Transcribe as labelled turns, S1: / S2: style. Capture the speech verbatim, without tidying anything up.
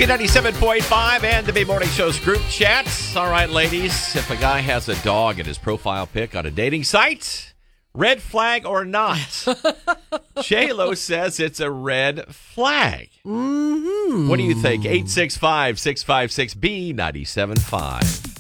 S1: B ninety-seven point five and the B Morning Show's group chats. All right, ladies, if a guy has a dog in his profile pic on a dating site, red flag or not? J-Lo says it's a red flag.
S2: Mm-hmm.
S1: What do you think? eight six five, six five six, B nine seven five.